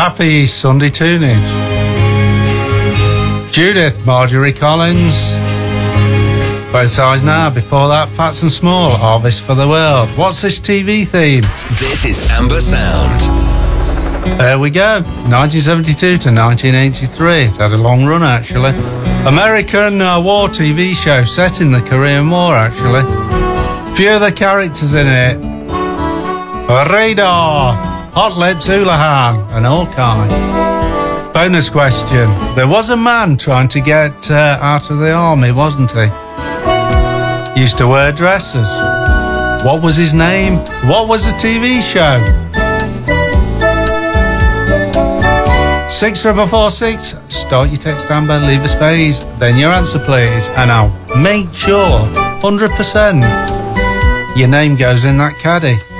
Happy Sunday tunage. Judith, Marjorie Collins. Both sides now. Before that, Fats and Small, Harvest for the World. What's this TV theme? This is Amber Sound. There we go. 1972 to 1983. It's had a long run, actually. American war TV show set in the Korean War, actually. Few of the characters in it. Radar, Hot Lips Houlihan, and all kind. Bonus question. There was a man trying to get out of the army, wasn't he? Used to wear dresses. What was his name? What was the TV show? 64446. Start your text, Amber, leave a space, then your answer, please. And I'll make sure 100% your name goes in that caddy.